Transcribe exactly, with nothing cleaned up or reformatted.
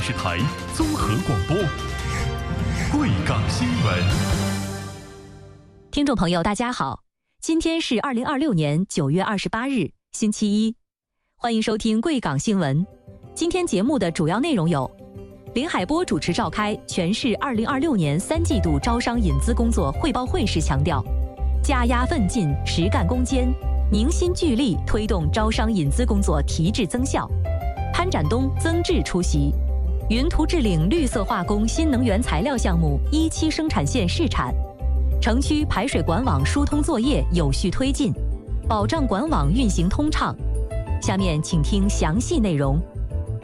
视台综合广播，贵港新闻。 听众朋友，大家好，今天是二零二六年九月二十八日，星期一，欢迎收听贵港新闻。今天节目的主要内容有：林海波主持召开全市二零二六年三季度招商引资工作汇报会时强调，加压奋进，实干攻坚，凝心聚力推动招商引资工作提质增效。潘展东、曾志出席。云图置领绿色化工新能源材料项目一期生产线试产。城区排水管网疏通作业有序推进，保障管网运行通畅。下面请听详细内容。